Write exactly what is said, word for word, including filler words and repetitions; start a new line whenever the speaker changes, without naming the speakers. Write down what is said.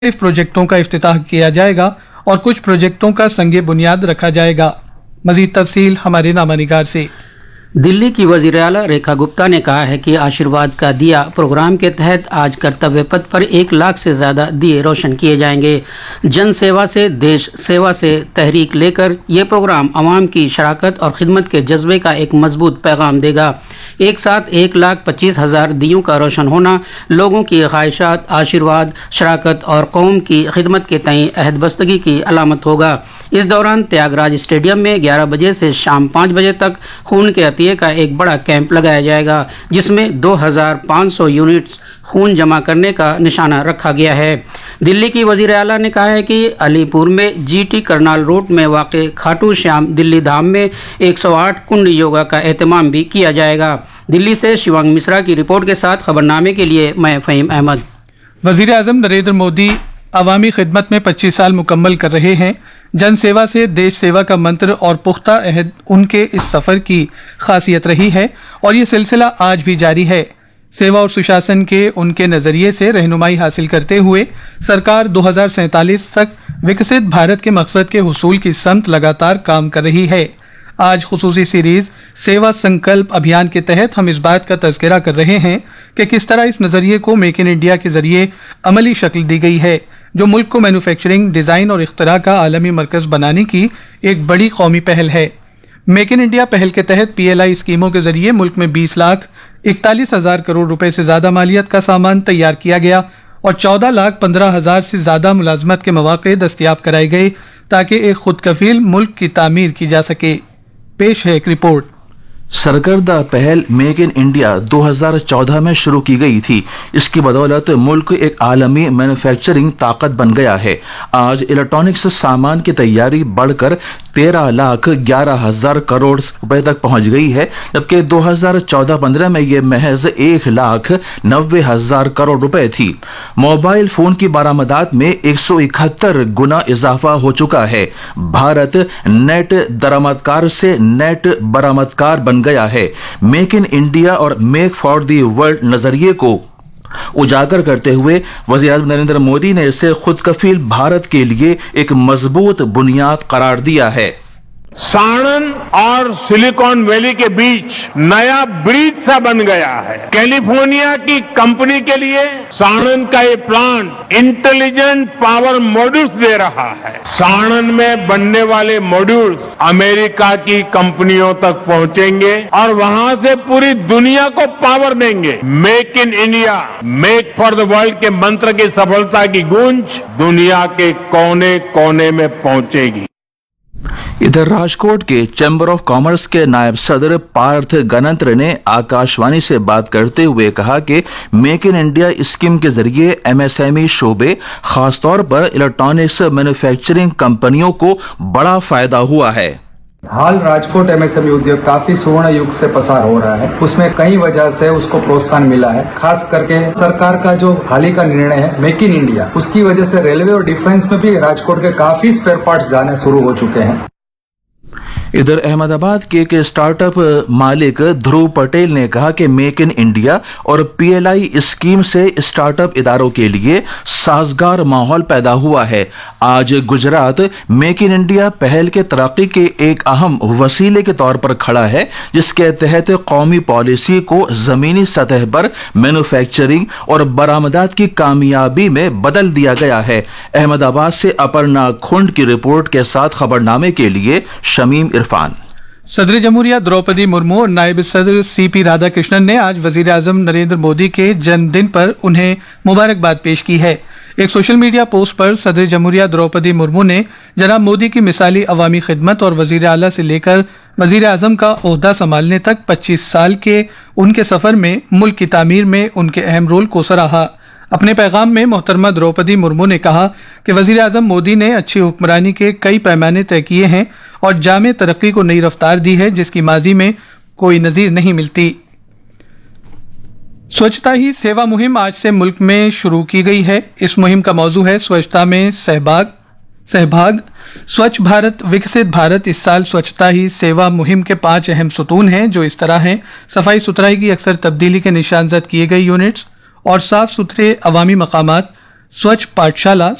प्रोजेक्टों का इफ्तिताह किया जाएगा और कुछ प्रोजेक्टों का संगे बुनियाद रखा जाएगा। मजीद तफसील हमारे नामानिगार से।
दिल्ली की वज़ीर आला रेखा गुप्ता ने कहा है कि आशीर्वाद का दिया प्रोग्राम के तहत आज कर्तव्य पथ पर एक लाख से ज़्यादा दिए रोशन किए जाएंगे। जन सेवा से देश सेवा से तहरीक लेकर ये प्रोग्राम आवाम की शराकत और खिदमत के जज्बे का एक मजबूत पैगाम देगा। एक साथ एक लाख पच्चीस हज़ार दियों का रोशन होना लोगों की ख्वाहिशात, आशीर्वाद, शराकत और कौम की खिदमत के तय अहदबस्तगी की अलामत होगा। इस दौरान त्यागराज स्टेडियम में ग्यारह बजे से शाम पाँच बजे तक खून के अतिये का एक बड़ा कैंप लगाया जाएगा, जिसमें दो हज़ार पाँच सौ यूनिट खून जमा करने का निशाना रखा गया है। दिल्ली की वज़ीर आला ने कहा है कि अलीपुर में जीटी करनाल रोड में वाक़ खाटू श्याम दिल्ली धाम में एक सौ आठ कुंड योगा का एहतमाम भी किया जाएगा। दिल्ली से शिवांग मिश्रा की रिपोर्ट के साथ खबरनामे के लिए मैं फ़हीम अहमद।
वज़ीर आज़म नरेंद्र मोदी अवामी खिदमत में पच्चीस साल मुकम्मल कर रहे हैं। जन सेवा से देश सेवा का मंत्र और पुख्ता अहद उनके इस सफ़र की खासियत रही है और ये सिलसिला आज भी जारी है। सेवा और सुशासन के उनके नज़रिए से रहनुमाई हासिल करते हुए सरकार दो हज़ार सैंतालीस तक विकसित भारत के मकसद के हुसूल की समत लगातार काम कर रही है। आज खुसूसी सीरीज सेवा संकल्प अभियान के तहत हम इस बात का तज़किरा कर रहे हैं कि किस तरह इस नज़रिए को मेक इन इंडिया के जरिए अमली शक्ल दी गई है, जो मुल्क को मैन्युफैक्चरिंग, डिज़ाइन और इख्तरा का आलमी मरकज़ बनाने की एक बड़ी कौमी पहल है। मेक इन इंडिया पहल के तहत पीएलआई स्कीमों के जरिए मुल्क में बीस लाख इकतालीस हजार करोड़ रुपए से ज्यादा मालियत का सामान तैयार किया गया और चौदह लाख पंद्रह हजार से ज्यादा मुलाजमत के मौके दस्तयाब कराए गए ताकि एक खुद कफील मुल्क की तामीर की जा सके। पेश है एक रिपोर्ट।
सरकर्दा पहल मेक इन इंडिया दो हज़ार चौदह में शुरू की गई थी। इसकी बदौलत मुल्क एक आलमी मैन्युफैक्चरिंग ताकत बन गया है। आज इलेक्ट्रॉनिक्स सामान की तैयारी बढ़कर तेरह लाख ग्यारह हजार करोड़ रुपए तक पहुंच गई है, जबकि दो हज़ार चौदह पंद्रह में यह महज एक लाख नब्बे हजार करोड़ रुपए थी। मोबाइल फोन की बरामदात में एक सौ इकहत्तर गुना इजाफा हो चुका है। भारत नेट दरामदकार से नेट बरामदकार बन गया है। मेक इन इंडिया और मेक फॉर दी वर्ल्ड नजरिए को उजागर करते हुए वज़ीर आज़म नरेंद्र मोदी ने इसे खुद कफील भारत के लिए एक मजबूत बुनियाद करार दिया है।
साणंद और सिलिकॉन वैली के बीच नया ब्रिज सा बन गया है। कैलिफोर्निया की कंपनी के लिए साणंद का ये प्लांट इंटेलिजेंट पावर मॉड्यूल्स दे रहा है। साणंद में बनने वाले मॉड्यूल्स अमेरिका की कंपनियों तक पहुंचेंगे और वहां से पूरी दुनिया को पावर देंगे। Make in India, make for the world के मंत्र की सफलता की गूंज दुनिया के कोने कोने में पहुंचेगी।
इधर राजकोट के चैम्बर ऑफ कॉमर्स के नायब सदर पार्थ गणतंत्र ने आकाशवाणी से बात करते हुए कहा कि मेक इन इंडिया स्कीम के जरिए एमएसएमई शोबे, खासतौर पर इलेक्ट्रॉनिक्स मैन्युफैक्चरिंग कंपनियों को बड़ा फायदा हुआ है।
हाल राजकोट एमएसएमई उद्योग काफी सुवर्ण युग से पसार हो रहा है। उसमें कई वजह से उसको प्रोत्साहन मिला है। खास करके सरकार का जो हाल ही का निर्णय है मेक इन इंडिया, उसकी वजह से रेलवे और डिफेंस में भी राजकोट के काफी स्पेयर पार्ट्स जाने शुरू हो चुके हैं।
इधर अहमदाबाद के एक स्टार्टअप मालिक ध्रुव पटेल ने कहा कि मेक इन इंडिया और पीएलआई स्कीम से स्टार्टअप इदारों के लिए साजगार माहौल पैदा हुआ है। आज गुजरात मेक इन इंडिया पहल के तरक्की के एक अहम वसीले के तौर पर खड़ा है, जिसके तहत कौमी पॉलिसी को जमीनी सतह पर मैन्युफैक्चरिंग और बरामदात की कामयाबी में बदल दिया गया है। अहमदाबाद से अपर्णा खुंड की रिपोर्ट के साथ खबरनामे के लिए शमीम इरफान।
सदर जमहूरिया द्रौपदी मुर्मू और नायब सदर सीपी राधाकृष्णन ने आज वजीर आजम नरेंद्र मोदी के जन्मदिन पर उन्हें मुबारकबाद पेश की है। एक सोशल मीडिया पोस्ट पर सदर जमहूरिया द्रौपदी मुर्मू ने जनाब मोदी की मिसाली अवामी खिदमत और वजीर आला से लेकर वजीर आजम का ओहदा संभालने तक पच्चीस साल के उनके सफर में मुल्क की तामीर में उनके अहम रोल को सराहा। अपने पैगाम में मोहतरमा द्रौपदी मुर्मू ने कहा कि वजीर आजम मोदी ने अच्छी हुक्मरानी के कई पैमाने तय किए हैं और जामे तरक्की को नई रफ्तार दी है, जिसकी माजी में कोई नजीर नहीं मिलती। स्वच्छता ही सेवा मुहिम आज से मुल्क में शुरू की गई है। इस मुहिम का मौजू है स्वच्छता में सहभाग सहभाग स्वच्छ भारत विकसित भारत। इस साल स्वच्छता ही सेवा मुहिम के पांच अहम सुतून हैं, जो इस तरह हैं: सफाई सुथराई की अक्सर तब्दीली के निशानजद किए गए यूनिट्स और साफ सुथरे अवामी मकामात, स्वच्छ पाठशाला